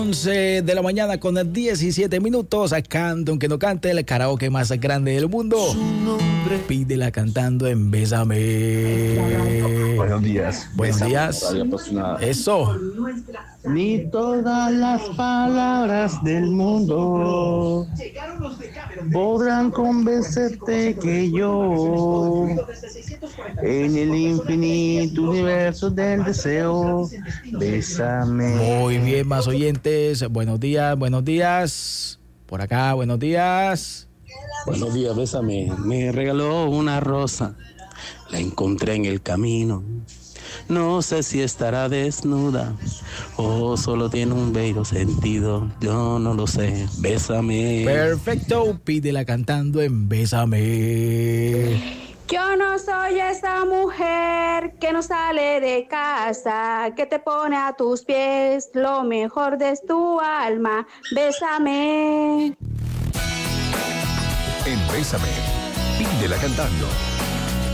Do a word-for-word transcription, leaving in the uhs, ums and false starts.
once de la mañana con diecisiete minutos. Canta aunque no cante, el karaoke más grande del mundo. Pídela cantando en Bésame. Buenos días. Buenos Bésame, días. Radio Apasionada. Eso. Ni todas las palabras del mundo podrán convencerte que yo, en el infinito universo del deseo, bésame. Muy bien, más oyentes. Buenos días, buenos días. Por acá, buenos días. Buenos días, bésame. Me regaló una rosa, la encontré en el camino. No sé si estará desnuda o solo tiene un bello sentido. Yo no lo sé. Bésame. Perfecto, pídela cantando en Bésame. Yo no soy esa mujer que no sale de casa, que te pone a tus pies lo mejor de tu alma. Bésame. En Bésame, pídela cantando.